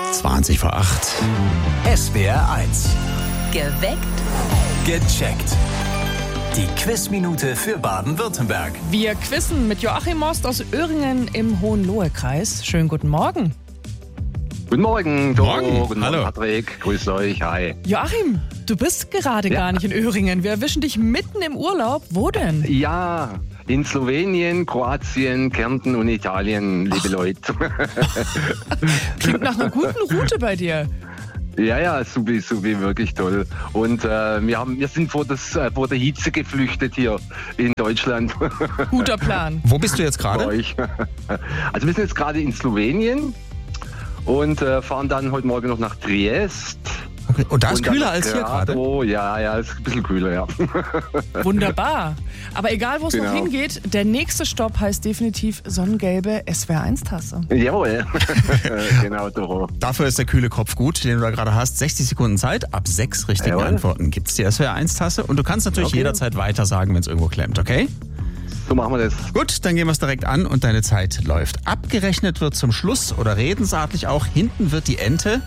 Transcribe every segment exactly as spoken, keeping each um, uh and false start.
zwanzig vor acht. S W R eins. Geweckt. Gecheckt. Die Quizminute für Baden-Württemberg. Wir quizzen mit Joachim Most aus Öhringen im Hohenlohe-Kreis. Schönen guten Morgen. Guten Morgen, Doro. Morgen. Guten Hallo. Morgen, Patrick. Grüß euch. Hi. Joachim, du bist gerade Ja. gar nicht in Öhringen. Wir erwischen dich mitten im Urlaub. Wo denn? Ja, in Slowenien, Kroatien, Kärnten und Italien, liebe Leute. Klingt nach einer guten Route bei dir. Ja, ja, supi, supi, wirklich toll. Und äh, wir, haben, wir sind vor, das, äh, vor der Hitze geflüchtet hier in Deutschland. Guter Plan. Wo bist du jetzt Bei gerade? euch. Also wir sind jetzt gerade in Slowenien und äh, fahren dann heute Morgen noch nach Triest. Okay. Und da ist Und dann kühler nach als hier gerade. Oh, ja, ja, ist ein bisschen kühler, ja. Wunderbar. Aber egal, wo es noch Genau. hingeht, der nächste Stopp heißt definitiv sonnengelbe S W R eins Tasse. Jawohl. Genau, Doro. Dafür ist der kühle Kopf gut, den du da gerade hast. sechzig Sekunden Zeit. Ab sechs richtigen Jawohl. Antworten gibt es die S W R eins Tasse. Und du kannst natürlich Okay. jederzeit weiter sagen, wenn es irgendwo klemmt, okay? So machen wir das. Gut, dann gehen wir es direkt an und deine Zeit läuft. Abgerechnet wird zum Schluss oder redensartlich auch. Hinten wird die Ente.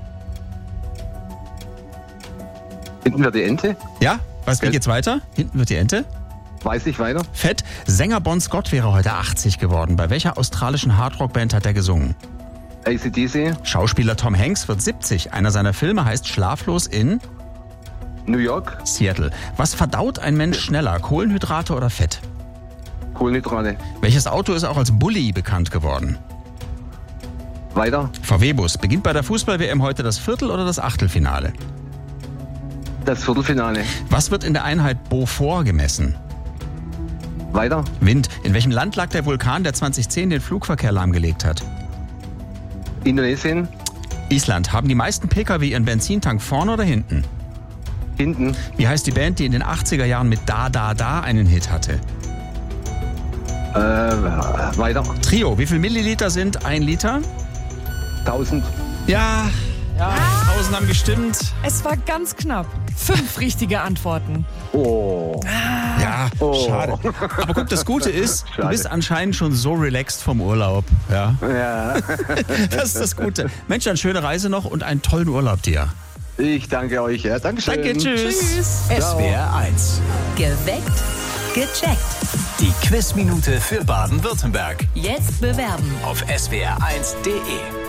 Hinten wird die Ente. Ja? Was, wie Okay. geht's weiter? Hinten wird die Ente. Weiß ich weiter. Fett. Sänger Bon Scott wäre heute achtzig geworden. Bei welcher australischen Hardrock-Band hat er gesungen? A C D C, Schauspieler Tom Hanks wird siebzig. Einer seiner Filme heißt Schlaflos in New York, Seattle. Was verdaut ein Mensch schneller? Kohlenhydrate oder Fett? Kohlenhydrate. Welches Auto ist auch als Bulli bekannt geworden? Weiter. V W-Bus. Beginnt bei der Fußball-W M heute das Viertel- oder das Achtelfinale? Das Viertelfinale. Was wird in der Einheit Beaufort gemessen? Weiter. Wind. In welchem Land lag der Vulkan, der zwanzig zehn den Flugverkehr lahmgelegt hat? Indonesien, Island. Haben die meisten Pkw ihren Benzintank vorne oder hinten? hinten. Wie heißt die Band, die in den achtziger Jahren mit Da Da Da einen Hit hatte? Äh, weiter. Trio. Wie viel Milliliter sind ein Liter? tausend. Ja, ja, tausend haben gestimmt. Es war ganz knapp. Fünf richtige Antworten. Oh. Ja, Oh. schade. Aber guck, das Gute ist, du Schade. bist anscheinend schon so relaxed vom Urlaub. Ja, Ja. das ist das Gute. Mensch, eine schöne Reise noch und einen tollen Urlaub dir. Ich danke euch. Ja, Dankeschön. Danke, tschüss. Tschüss. S W R eins. Geweckt. Gecheckt. Die Quizminute für Baden-Württemberg. Jetzt bewerben. Auf S W R eins Punkt D E.